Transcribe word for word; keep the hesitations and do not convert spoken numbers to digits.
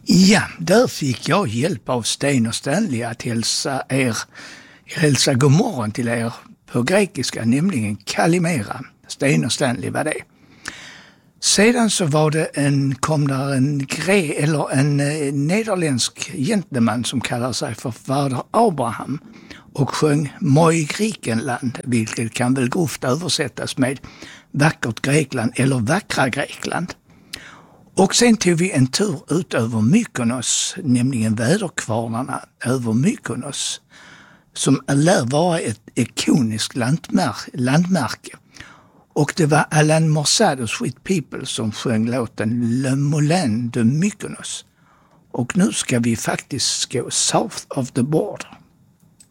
Ja, där fick jag hjälp av Sten och Stanley att hälsa er, hälsa god morgon till er på grekiska, nämligen Kalimera. Sten och Stanley var det. Sedan så var det en, kom där en gre, eller en eh, nederländsk gentleman som kallar sig för Fader Abraham och sjöng Moi Grikenland, vilket kan väl grovt översättas med vackert Grekland eller vackra Grekland. Och sen tog vi en tur ut över Mykonos, nämligen väderkvarnarna över Mykonos, som lär vara ett ikoniskt landmärke. landmärke. Och det var Alain Morsados Sweet People som sjöng låten Le Moulin de Mykonos. Och nu ska vi faktiskt gå south of the border.